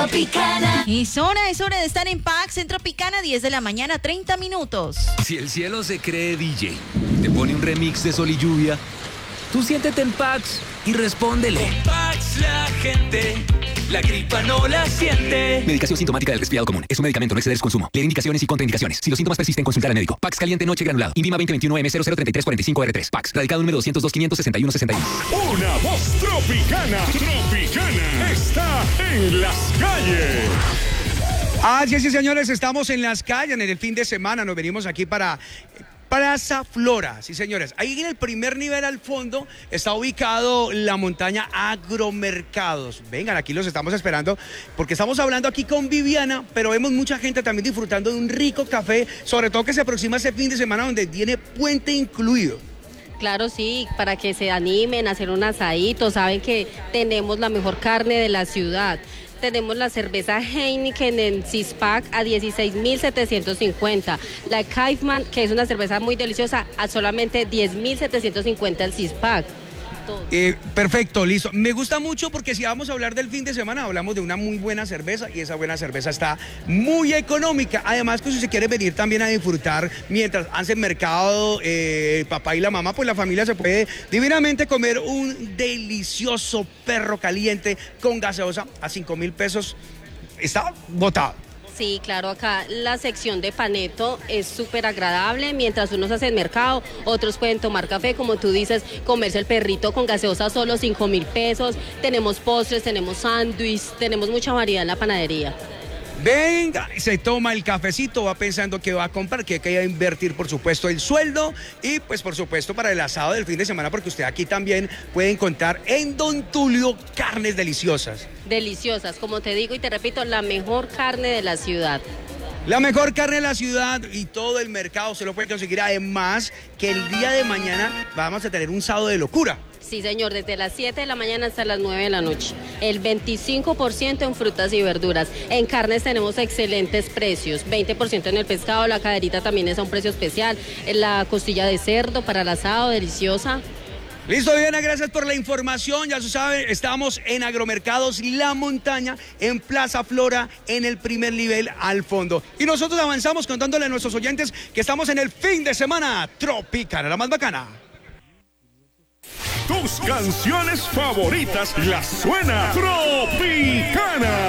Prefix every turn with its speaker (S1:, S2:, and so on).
S1: Tropicana.
S2: Es hora de estar en Pax en Tropicana, 10 de la mañana, 30 minutos.
S3: Si el cielo se cree DJ, te pone un remix de Sol y Lluvia, tú siéntete en Pax y respóndele.
S4: Con Pax la gente, la gripa no la siente.
S3: Medicación sintomática del resfriado común. Es un medicamento, no exceder su consumo. Leer indicaciones y contraindicaciones. Si los síntomas persisten, consultar al médico. Pax caliente noche granulado. INVIMA 2021M003345R3. Pax. Radicado número 202-561-61.
S5: Una voz tropicana. Tropicana está en las calles.
S6: Sí, señores, estamos en las calles en el fin de semana. Nos venimos aquí para Plaza Flora, sí, señores. Ahí en el primer nivel al fondo está ubicado la montaña Agromercados. Vengan, aquí los estamos esperando porque estamos hablando aquí con Viviana, pero vemos mucha gente también disfrutando de un rico café, sobre todo que se aproxima ese fin de semana donde tiene puente incluido.
S7: Claro, sí, para que se animen a hacer un asadito. Saben que tenemos la mejor carne de la ciudad. Tenemos la cerveza Heineken en six-pack a 16.750. La Kaifman, que es una cerveza muy deliciosa, a solamente 10.750 el six-pack.
S6: Perfecto, listo. Me gusta mucho porque si vamos a hablar del fin de semana, hablamos de una muy buena cerveza y esa buena cerveza está muy económica. Además, que si se quiere venir también a disfrutar mientras hacen mercado papá y la mamá, pues la familia se puede divinamente comer un delicioso perro caliente con gaseosa a 5.000 pesos. Está botado.
S7: Sí, claro, acá la sección de Paneto es súper agradable. Mientras unos hacen mercado, otros pueden tomar café, como tú dices, comerse el perrito con gaseosa solo 5.000 pesos. Tenemos postres, tenemos sándwich, tenemos mucha variedad en la panadería.
S6: Venga, se toma el cafecito, va pensando que va a comprar, que hay que invertir, por supuesto, el sueldo y, pues, por supuesto, para el asado del fin de semana, porque usted aquí también puede encontrar en Don Tulio carnes deliciosas.
S7: Deliciosas, como te digo y te repito, la mejor carne de la ciudad.
S6: La mejor carne de la ciudad y todo el mercado se lo puede conseguir. Además, que el día de mañana vamos a tener un sábado de locura.
S7: Sí, señor, desde las 7 de la mañana hasta las 9 de la noche. El 25% en frutas y verduras. En carnes tenemos excelentes precios. 20% en el pescado, la caderita también es a un precio especial. La costilla de cerdo para el asado, deliciosa.
S6: Listo, Viviana, gracias por la información. Ya se sabe, estamos en Agromercados La Montaña, en Plaza Flora, en el primer nivel al fondo. Y nosotros avanzamos contándole a nuestros oyentes que estamos en el fin de semana Tropicana, la más bacana.
S5: Tus canciones favoritas las suena Tropicana.